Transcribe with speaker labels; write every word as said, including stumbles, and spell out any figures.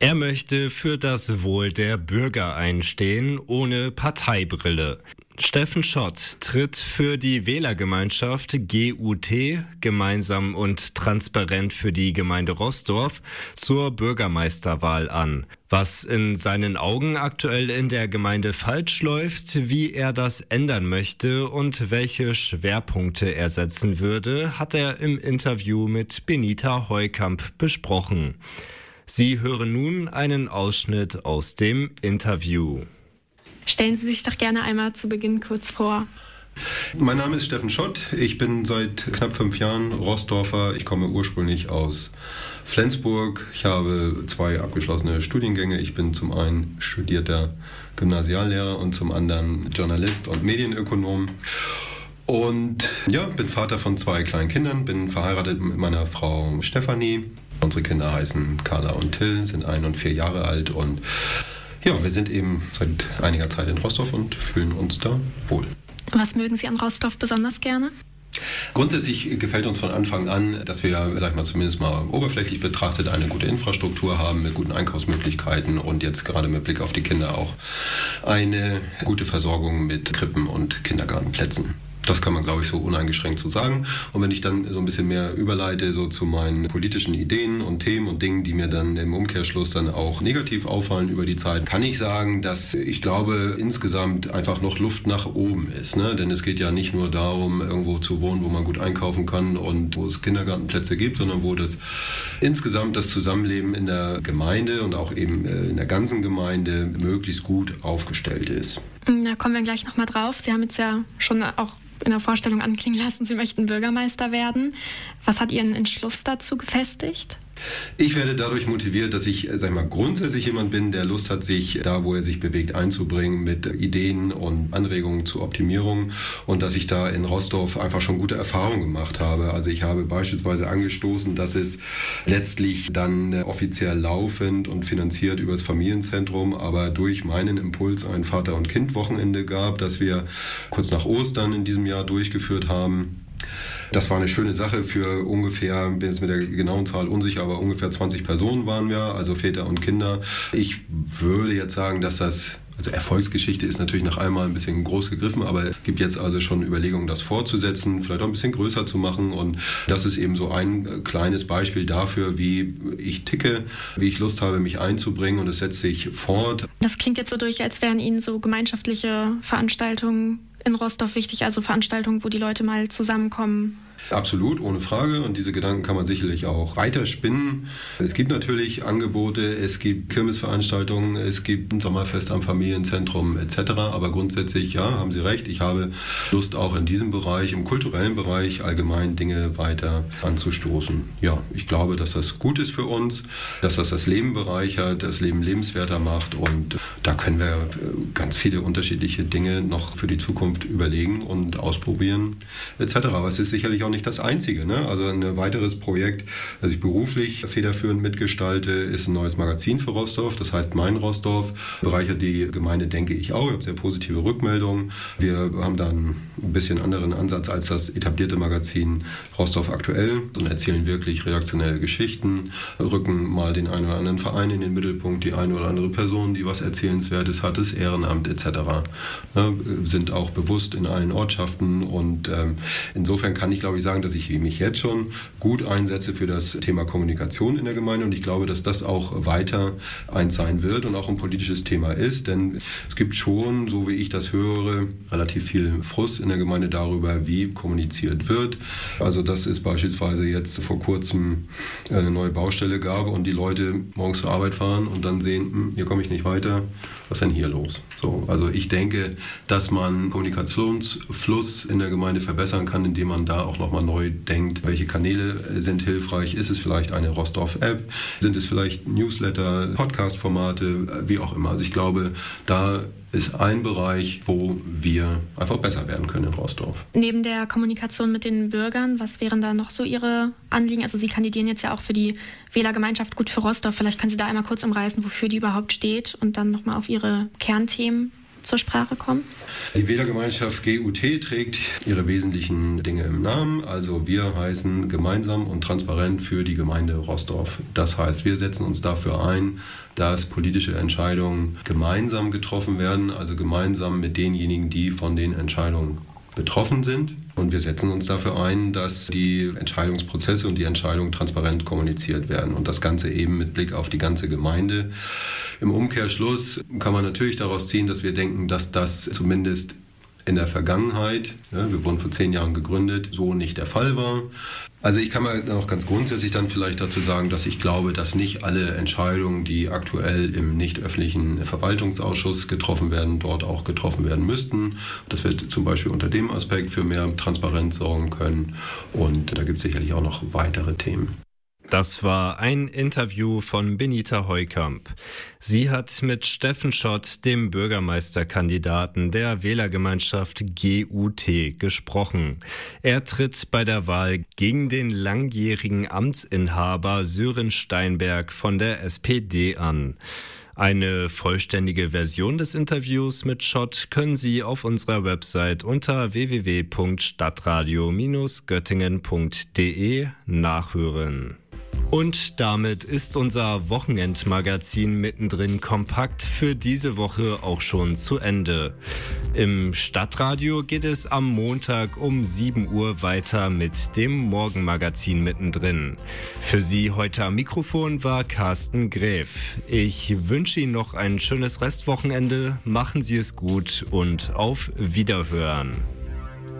Speaker 1: Er möchte für das Wohl der Bürger einstehen, ohne Parteibrille. Steffen Schott tritt für die Wählergemeinschaft G U T, gemeinsam und transparent für die Gemeinde Roßdorf, zur Bürgermeisterwahl an. Was in seinen Augen aktuell in der Gemeinde falsch läuft, wie er das ändern möchte und welche Schwerpunkte er setzen würde, hat er im Interview mit Benita Heukamp besprochen. Sie hören nun einen Ausschnitt aus dem Interview.
Speaker 2: Stellen Sie sich doch gerne einmal zu Beginn kurz vor.
Speaker 3: Mein Name ist Steffen Schott. Ich bin seit knapp fünf Jahren Roßdorfer. Ich komme ursprünglich aus Flensburg. Ich habe zwei abgeschlossene Studiengänge. Ich bin zum einen studierter Gymnasiallehrer und zum anderen Journalist und Medienökonom. Und ja, bin Vater von zwei kleinen Kindern, bin verheiratet mit meiner Frau Stefanie. Unsere Kinder heißen Carla und Till, sind ein und vier Jahre alt und ja, wir sind eben seit einiger Zeit in Roßdorf und fühlen uns da wohl.
Speaker 2: Was mögen Sie an Roßdorf besonders gerne?
Speaker 3: Grundsätzlich gefällt uns von Anfang an, dass wir, sag ich mal, zumindest mal oberflächlich betrachtet, eine gute Infrastruktur haben mit guten Einkaufsmöglichkeiten und jetzt gerade mit Blick auf die Kinder auch eine gute Versorgung mit Krippen und Kindergartenplätzen. Das kann man, glaube ich, so uneingeschränkt so sagen. Und wenn ich dann so ein bisschen mehr überleite so zu meinen politischen Ideen und Themen und Dingen, die mir dann im Umkehrschluss dann auch negativ auffallen über die Zeit, kann ich sagen, dass ich glaube, insgesamt einfach noch Luft nach oben ist. Ne? Denn es geht ja nicht nur darum, irgendwo zu wohnen, wo man gut einkaufen kann und wo es Kindergartenplätze gibt, sondern wo das insgesamt das Zusammenleben in der Gemeinde und auch eben in der ganzen Gemeinde möglichst gut aufgestellt ist.
Speaker 2: Da kommen wir gleich nochmal drauf. Sie haben jetzt ja schon auch in der Vorstellung anklingen lassen, Sie möchten Bürgermeister werden. Was hat Ihren Entschluss dazu gefestigt?
Speaker 3: Ich werde dadurch motiviert, dass ich, sag ich mal, grundsätzlich jemand bin, der Lust hat, sich da, wo er sich bewegt, einzubringen mit Ideen und Anregungen zur Optimierung und dass ich da in Roßdorf einfach schon gute Erfahrungen gemacht habe. Also ich habe beispielsweise angestoßen, dass es letztlich dann offiziell laufend und finanziert über das Familienzentrum, aber durch meinen Impuls ein Vater- und Kind-Wochenende gab, das wir kurz nach Ostern in diesem Jahr durchgeführt haben. Das war eine schöne Sache für ungefähr, bin jetzt mit der genauen Zahl unsicher, aber ungefähr zwanzig Personen waren wir, also Väter und Kinder. Ich würde jetzt sagen, dass das, also Erfolgsgeschichte ist natürlich nach einmal ein bisschen groß gegriffen, aber es gibt jetzt also schon Überlegungen, das fortzusetzen, vielleicht auch ein bisschen größer zu machen und das ist eben so ein kleines Beispiel dafür, wie ich ticke, wie ich Lust habe, mich einzubringen und es setzt sich fort.
Speaker 2: Das klingt jetzt so durch, als wären Ihnen so gemeinschaftliche Veranstaltungen in Roßdorf wichtig, also Veranstaltungen, wo die Leute mal zusammenkommen.
Speaker 3: Absolut, ohne Frage. Und diese Gedanken kann man sicherlich auch weiterspinnen. Es gibt natürlich Angebote, es gibt Kirmesveranstaltungen, es gibt ein Sommerfest am Familienzentrum et cetera. Aber grundsätzlich, ja, haben Sie recht, ich habe Lust auch in diesem Bereich, im kulturellen Bereich allgemein Dinge weiter anzustoßen. Ja, ich glaube, dass das gut ist für uns, dass das das Leben bereichert, das Leben lebenswerter macht. Und da können wir ganz viele unterschiedliche Dinge noch für die Zukunft überlegen und ausprobieren et cetera. Aber es ist sicherlich auch nicht das Einzige. Ne? Also ein weiteres Projekt, das ich beruflich federführend mitgestalte, ist ein neues Magazin für Roßdorf. Das heißt Mein Roßdorf. Bereichert die Gemeinde, denke ich auch. Ich habe sehr positive Rückmeldungen. Wir haben da einen bisschen anderen Ansatz als das etablierte Magazin Roßdorf aktuell und erzählen wirklich redaktionelle Geschichten, rücken mal den einen oder anderen Verein in den Mittelpunkt, die eine oder andere Person, die was Erzählenswertes hat, das Ehrenamt et cetera. Ne? Sind auch bewusst in allen Ortschaften und ähm, insofern kann ich, glaube ich, sagen, dass ich mich jetzt schon gut einsetze für das Thema Kommunikation in der Gemeinde und ich glaube, dass das auch weiter eins sein wird und auch ein politisches Thema ist, denn es gibt schon, so wie ich das höre, relativ viel Frust in der Gemeinde darüber, wie kommuniziert wird. Also dass es beispielsweise jetzt vor kurzem eine neue Baustelle gab und die Leute morgens zur Arbeit fahren und dann sehen, hm, hier komme ich nicht weiter, was ist denn hier los? So, also ich denke, dass man Kommunikationsfluss in der Gemeinde verbessern kann, indem man da auch nochmal neu denkt, welche Kanäle sind hilfreich. Ist es vielleicht eine Roßdorf-App? Sind es vielleicht Newsletter, Podcast-Formate, wie auch immer. Also ich glaube, da ist ein Bereich, wo wir einfach besser werden können in Roßdorf.
Speaker 2: Neben der Kommunikation mit den Bürgern, was wären da noch so Ihre Anliegen? Also Sie kandidieren jetzt ja auch für die Wählergemeinschaft Gut für Roßdorf. Vielleicht können Sie da einmal kurz umreißen, wofür die überhaupt steht und dann nochmal auf Ihre Kernthemen zur Sprache kommen?
Speaker 3: Die Wählergemeinschaft G U T trägt ihre wesentlichen Dinge im Namen. Also wir heißen gemeinsam und transparent für die Gemeinde Roßdorf. Das heißt, wir setzen uns dafür ein, dass politische Entscheidungen gemeinsam getroffen werden, also gemeinsam mit denjenigen, die von den Entscheidungen betroffen sind. Und wir setzen uns dafür ein, dass die Entscheidungsprozesse und die Entscheidungen transparent kommuniziert werden und das Ganze eben mit Blick auf die ganze Gemeinde. Im Umkehrschluss kann man natürlich daraus ziehen, dass wir denken, dass das zumindest in der Vergangenheit, ja, wir wurden vor zehn Jahren gegründet, so nicht der Fall war. Also ich kann mal auch ganz grundsätzlich dann vielleicht dazu sagen, dass ich glaube, dass nicht alle Entscheidungen, die aktuell im nicht öffentlichen Verwaltungsausschuss getroffen werden, dort auch getroffen werden müssten. Dass wir zum Beispiel unter dem Aspekt für mehr Transparenz sorgen können. Und da gibt es sicherlich auch noch weitere Themen.
Speaker 1: Das war ein Interview von Benita Heukamp. Sie hat mit Steffen Schott, dem Bürgermeisterkandidaten der Wählergemeinschaft G U T, gesprochen. Er tritt bei der Wahl gegen den langjährigen Amtsinhaber Sören Steinberg von der S P D an. Eine vollständige Version des Interviews mit Schott können Sie auf unserer Website unter w w w punkt stadtradio Bindestrich göttingen punkt de nachhören. Und damit ist unser Wochenendmagazin mittendrin kompakt für diese Woche auch schon zu Ende. Im Stadtradio geht es am Montag um sieben Uhr weiter mit dem Morgenmagazin mittendrin. Für Sie heute am Mikrofon war Carsten Gräf. Ich wünsche Ihnen noch ein schönes Restwochenende, machen Sie es gut und auf Wiederhören.